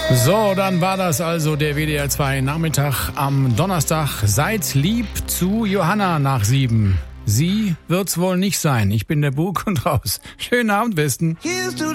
So, dann war das also der WDR 2 Nachmittag am Donnerstag. Seid lieb zu Johanna nach 7. Sie wird's wohl nicht sein. Ich bin der Bug und raus. Schönen Abend, Westen.